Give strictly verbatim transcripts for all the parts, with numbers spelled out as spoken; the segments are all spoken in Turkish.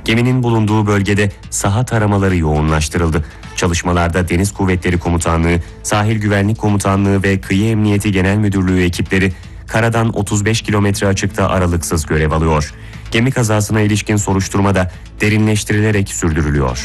Geminin bulunduğu bölgede saha taramaları yoğunlaştırıldı. Çalışmalarda Deniz Kuvvetleri Komutanlığı, Sahil Güvenlik Komutanlığı ve Kıyı Emniyeti Genel Müdürlüğü ekipleri karadan otuz beş kilometre açıkta aralıksız görev alıyor. Gemi kazasına ilişkin soruşturma da derinleştirilerek sürdürülüyor.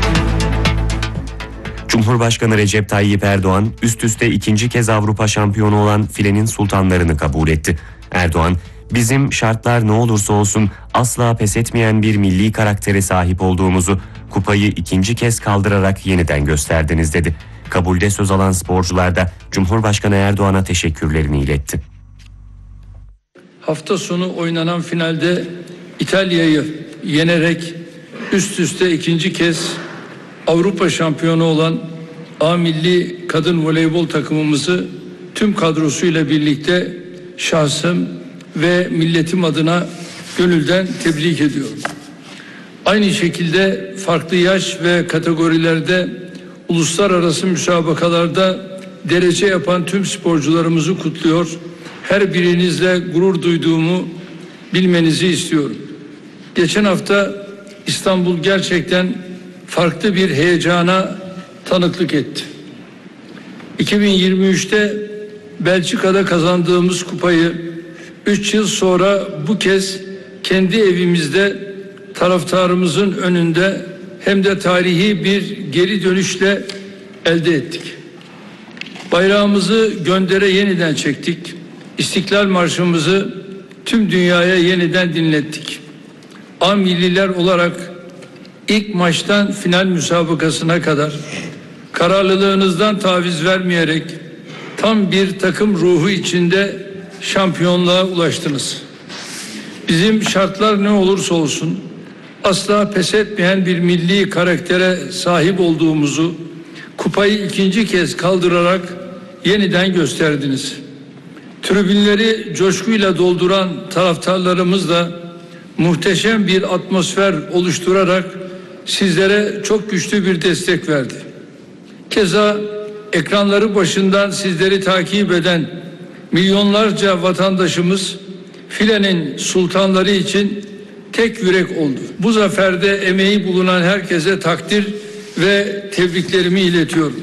Cumhurbaşkanı Recep Tayyip Erdoğan üst üste ikinci kez Avrupa şampiyonu olan filenin sultanlarını kabul etti. Erdoğan, "Bizim şartlar ne olursa olsun asla pes etmeyen bir milli karaktere sahip olduğumuzu kupayı ikinci kez kaldırarak yeniden gösterdiniz" dedi. Kabulde söz alan sporcular da Cumhurbaşkanı Erdoğan'a teşekkürlerini iletti. Hafta sonu oynanan finalde İtalya'yı yenerek üst üste ikinci kez Avrupa şampiyonu olan A Milli Kadın Voleybol takımımızı tüm kadrosuyla birlikte şahsım ve milletim adına gönülden tebrik ediyorum. Aynı şekilde farklı yaş ve kategorilerde uluslararası müsabakalarda derece yapan tüm sporcularımızı kutluyor. Her birinizle gurur duyduğumu bilmenizi istiyorum. Geçen hafta İstanbul gerçekten farklı bir heyecana tanıklık etti. iki bin yirmi üçte Belçika'da kazandığımız kupayı üç yıl sonra bu kez kendi evimizde taraftarımızın önünde hem de tarihi bir geri dönüşle elde ettik. Bayrağımızı göndere yeniden çektik. İstiklal Marşımızı tüm dünyaya yeniden dinlettik. A milliler olarak ilk maçtan final müsabakasına kadar kararlılığınızdan taviz vermeyerek tam bir takım ruhu içinde şampiyonluğa ulaştınız. Bizim şartlar ne olursa olsun asla pes etmeyen bir milli karaktere sahip olduğumuzu kupayı ikinci kez kaldırarak yeniden gösterdiniz. Tribünleri coşkuyla dolduran taraftarlarımız da muhteşem bir atmosfer oluşturarak sizlere çok güçlü bir destek verdi. Keza ekranları başından sizleri takip eden milyonlarca vatandaşımız filenin sultanları için tek yürek oldu. Bu zaferde emeği bulunan herkese takdir ve tebriklerimi iletiyorum.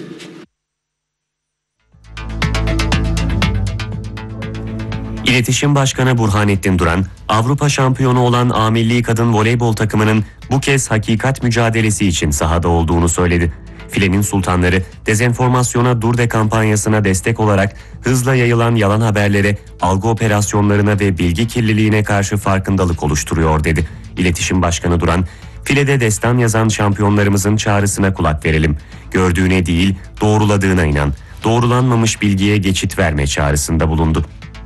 İletişim Başkanı Burhanettin Duran, Avrupa şampiyonu olan A Milli Kadın Voleybol takımının bu kez hakikat mücadelesi için sahada olduğunu söyledi. Filenin sultanları, dezenformasyona dur de kampanyasına destek olarak hızla yayılan yalan haberlere, algı operasyonlarına ve bilgi kirliliğine karşı farkındalık oluşturuyor dedi. İletişim Başkanı Duran, "Filede destan yazan şampiyonlarımızın çağrısına kulak verelim. Gördüğüne değil, doğruladığına inan. Doğrulanmamış bilgiye geçit verme" çağrısında bulundu.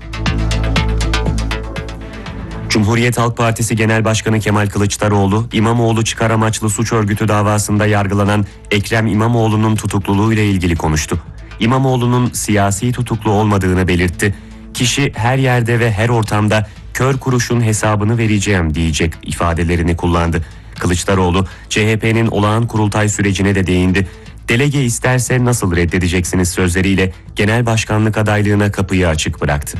Cumhuriyet Halk Partisi Genel Başkanı Kemal Kılıçdaroğlu, İmamoğlu çıkar amaçlı suç örgütü davasında yargılanan Ekrem İmamoğlu'nun tutukluluğuyla ilgili konuştu. İmamoğlu'nun siyasi tutuklu olmadığını belirtti. "Kişi her yerde ve her ortamda kör kuruşun hesabını vereceğim" diyecek ifadelerini kullandı. Kılıçdaroğlu, C H P'nin olağan kurultay sürecine de değindi. "Delege isterse nasıl reddedeceksiniz" sözleriyle genel başkanlık adaylığına kapıyı açık bıraktı.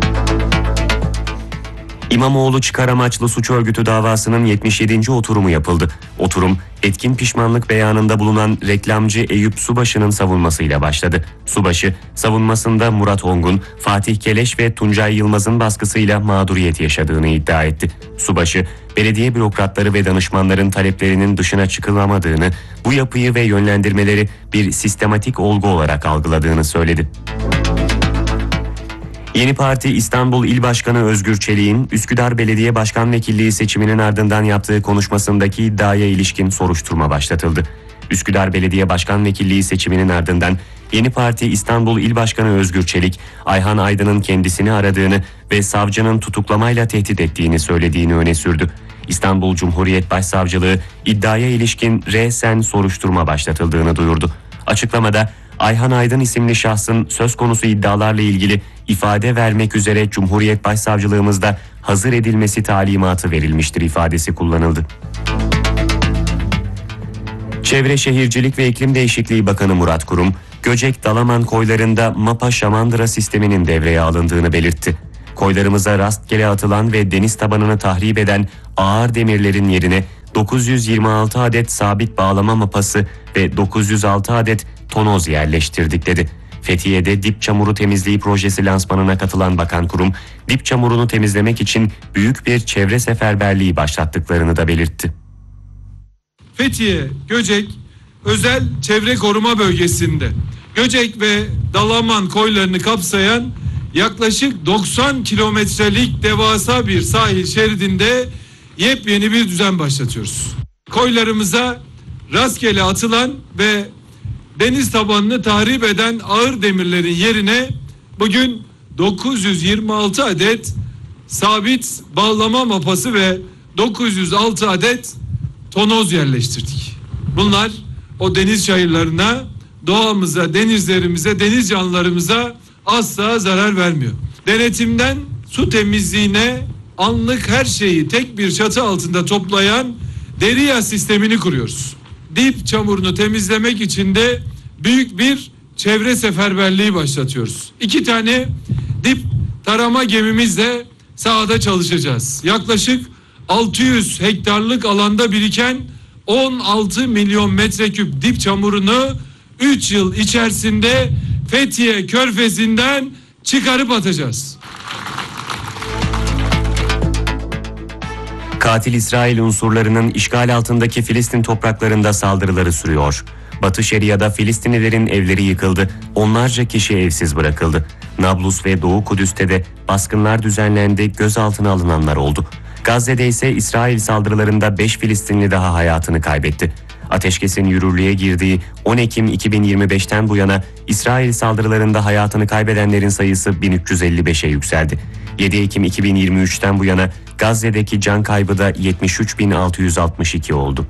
İmamoğlu çıkar amaçlı suç örgütü davasının yetmiş yedinci oturumu yapıldı. Oturum, etkin pişmanlık beyanında bulunan reklamcı Eyüp Subaşı'nın savunmasıyla başladı. Subaşı, savunmasında Murat Ongun, Fatih Keleş ve Tuncay Yılmaz'ın baskısıyla mağduriyet yaşadığını iddia etti. Subaşı, belediye bürokratları ve danışmanların taleplerinin dışına çıkılamadığını, bu yapıyı ve yönlendirmeleri bir sistematik olgu olarak algıladığını söyledi. Yeni Parti İstanbul İl Başkanı Özgür Çelik'in Üsküdar Belediye Başkan Vekilliği seçiminin ardından yaptığı konuşmasındaki iddiaya ilişkin soruşturma başlatıldı. Üsküdar Belediye Başkan Vekilliği seçiminin ardından Yeni Parti İstanbul İl Başkanı Özgür Çelik, Ayhan Aydın'ın kendisini aradığını ve savcının tutuklamayla tehdit ettiğini söylediğini öne sürdü. İstanbul Cumhuriyet Başsavcılığı iddiaya ilişkin resen soruşturma başlatıldığını duyurdu. Açıklamada Ayhan Aydın isimli şahsın söz konusu iddialarla ilgili ifade vermek üzere Cumhuriyet Başsavcılığımızda hazır edilmesi talimatı verilmiştir ifadesi kullanıldı. Çevre Şehircilik ve İklim Değişikliği Bakanı Murat Kurum, Göcek Dalaman koylarında MAPA şamandıra sisteminin devreye alındığını belirtti. Koylarımıza rastgele atılan ve deniz tabanını tahrip eden ağır demirlerin yerine dokuz yüz yirmi altı adet sabit bağlama mapası ve dokuz yüz altı adet tonoz yerleştirdik dedi. Fethiye'de dip çamuru temizliği projesi lansmanına katılan bakan kurum, dip çamurunu temizlemek için büyük bir çevre seferberliği başlattıklarını da belirtti. Fethiye, Göcek özel çevre koruma bölgesinde Göcek ve Dalaman koylarını kapsayan yaklaşık doksan kilometrelik devasa bir sahil şeridinde yepyeni bir düzen başlatıyoruz. Koylarımıza rastgele atılan ve deniz tabanını tahrip eden ağır demirlerin yerine bugün dokuz yüz yirmi altı adet sabit bağlama mapası ve dokuz yüz altı adet tonoz yerleştirdik. Bunlar o deniz çayırlarına, doğamıza, denizlerimize, deniz canlılarımıza asla zarar vermiyor. Denetimden su temizliğine anlık her şeyi tek bir çatı altında toplayan DERİA sistemini kuruyoruz. Dip çamurunu temizlemek için de büyük bir çevre seferberliği başlatıyoruz. İki tane dip tarama gemimizle sahada çalışacağız. Yaklaşık altı yüz hektarlık alanda biriken on altı milyon metreküp dip çamurunu üç yıl içerisinde Fethiye Körfezi'nden çıkarıp atacağız. Katil İsrail unsurlarının işgal altındaki Filistin topraklarında saldırıları sürüyor. Batı Şeria'da Filistinlilerin evleri yıkıldı, onlarca kişi evsiz bırakıldı. Nablus ve Doğu Kudüs'te de baskınlar düzenlendi, gözaltına alınanlar oldu. Gazze'de ise İsrail saldırılarında beş Filistinli daha hayatını kaybetti. Ateşkesin yürürlüğe girdiği on Ekim iki bin yirmi beşten bu yana İsrail saldırılarında hayatını kaybedenlerin sayısı bin üç yüz elli beşe yükseldi. yedi Ekim iki bin yirmi üçten bu yana Gazze'deki can kaybı da yetmiş üç bin altı yüz altmış iki oldu.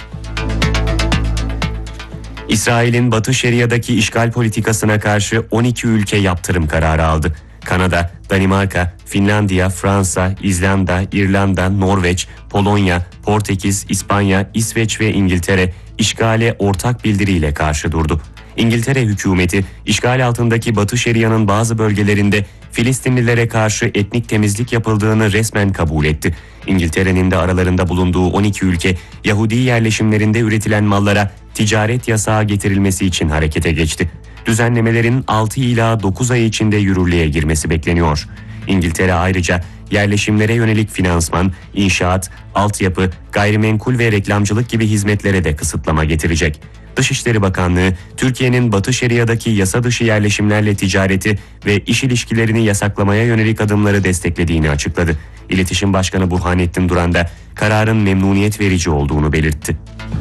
İsrail'in Batı Şeria'daki işgal politikasına karşı on iki ülke yaptırım kararı aldı. Kanada, Danimarka, Finlandiya, Fransa, İzlanda, İrlanda, Norveç, Polonya, Portekiz, İspanya, İsveç ve İngiltere işgale ortak bildiriyle karşı durdu. İngiltere hükümeti işgal altındaki Batı Şeria'nın bazı bölgelerinde Filistinlilere karşı etnik temizlik yapıldığını resmen kabul etti. İngiltere'nin de aralarında bulunduğu on iki ülke Yahudi yerleşimlerinde üretilen mallara ticaret yasağı getirilmesi için harekete geçti. Düzenlemelerin altı ila dokuz ay içinde yürürlüğe girmesi bekleniyor. İngiltere ayrıca yerleşimlere yönelik finansman, inşaat, altyapı, gayrimenkul ve reklamcılık gibi hizmetlere de kısıtlama getirecek. Dışişleri Bakanlığı, Türkiye'nin Batı Şeria'daki yasa dışı yerleşimlerle ticareti ve iş ilişkilerini yasaklamaya yönelik adımları desteklediğini açıkladı. İletişim Başkanı Burhanettin Duran da kararın memnuniyet verici olduğunu belirtti.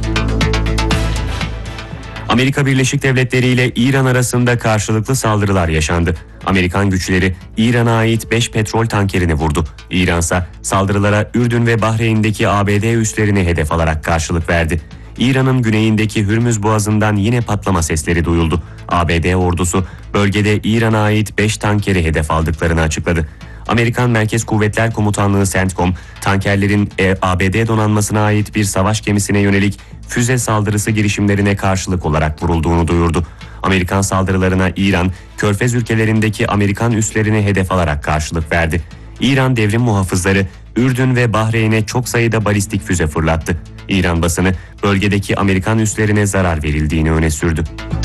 Amerika Birleşik Devletleri ile İran arasında karşılıklı saldırılar yaşandı. Amerikan güçleri İran'a ait beş petrol tankerini vurdu. İransa saldırılara Ürdün ve Bahreyn'deki A B D üslerini hedef alarak karşılık verdi. İran'ın güneyindeki Hürmüz Boğazı'ndan yine patlama sesleri duyuldu. A B D ordusu bölgede İran'a ait beş tankeri hedef aldıklarını açıkladı. Amerikan Merkez Kuvvetler Komutanlığı CENTCOM, tankerlerin A B D donanmasına ait bir savaş gemisine yönelik füze saldırısı girişimlerine karşılık olarak vurulduğunu duyurdu. Amerikan saldırılarına İran, Körfez ülkelerindeki Amerikan üslerini hedef alarak karşılık verdi. İran devrim muhafızları Ürdün ve Bahreyn'e çok sayıda balistik füze fırlattı. İran basını bölgedeki Amerikan üslerine zarar verildiğini öne sürdü.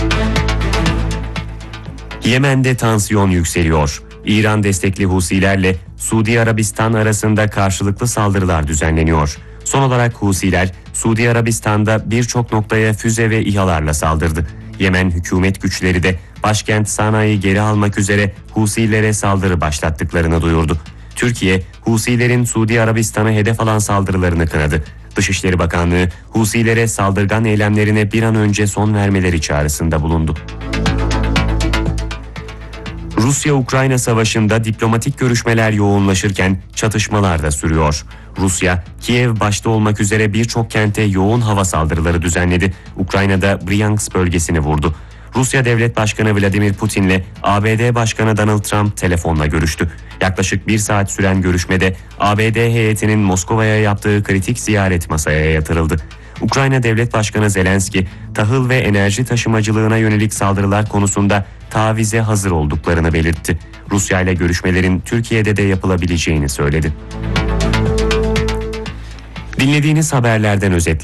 Yemen'de tansiyon yükseliyor. İran destekli Husilerle Suudi Arabistan arasında karşılıklı saldırılar düzenleniyor. Son olarak Husiler, Suudi Arabistan'da birçok noktaya füze ve İHA'larla saldırdı. Yemen hükümet güçleri de başkent Sana'yı geri almak üzere Husilere saldırı başlattıklarını duyurdu. Türkiye, Husilerin Suudi Arabistan'a hedef alan saldırılarını kınadı. Dışişleri Bakanlığı, Husilere saldırgan eylemlerine bir an önce son vermeleri çağrısında bulundu. Rusya-Ukrayna savaşında diplomatik görüşmeler yoğunlaşırken çatışmalar da sürüyor. Rusya, Kiev başta olmak üzere birçok kente yoğun hava saldırıları düzenledi. Ukrayna'da Bryansk bölgesini vurdu. Rusya Devlet Başkanı Vladimir Putin'le A B D Başkanı Donald Trump telefonla görüştü. Yaklaşık bir saat süren görüşmede A B D heyetinin Moskova'ya yaptığı kritik ziyaret masaya yatırıldı. Ukrayna Devlet Başkanı Zelenski, tahıl ve enerji taşımacılığına yönelik saldırılar konusunda tavize hazır olduklarını belirtti. Rusya ile görüşmelerin Türkiye'de de yapılabileceğini söyledi. Dinlediğiniz haberlerden özetler.